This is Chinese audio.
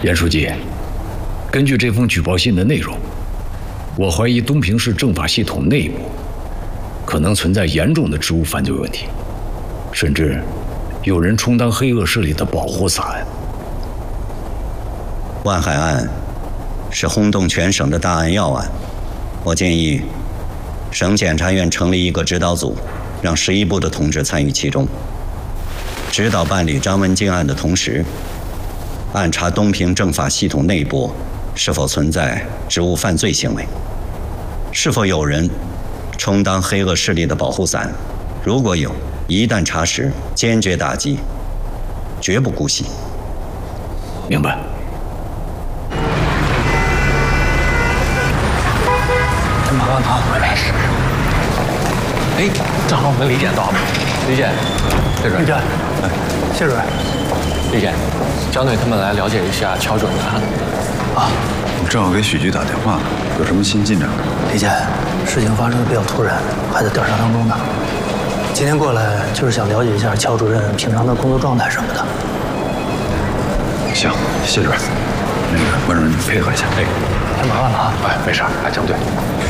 严书记，根据这封举报信的内容，我怀疑东平市政法系统内部可能存在严重的职务犯罪问题，甚至有人充当黑恶势力的保护伞。 万海案是轰动全省的大案要案，我建议省检察院成立一个指导组，让11部的同志参与其中，指导办理张文静案的同时，暗查东平政法系统内部是否存在职务犯罪行为，是否有人充当黑恶势力的保护伞。如果有，一旦查实，坚决打击，绝不姑息。 明白。 麻烦他回来试试。哎，正好我们李检到了。李检，谢主任。李检，谢主任。李检，江队他们来了解一下乔主任的案子。 啊，我正好给许局打电话呢，有什么新进展？ 李检，事情发生的比较突然，还在调查当中呢。今天过来就是想了解一下乔主任平常的工作状态什么的。 行，谢主任。那个，我让你配合一下。哎， 太麻烦了啊。 哎，没事，江队。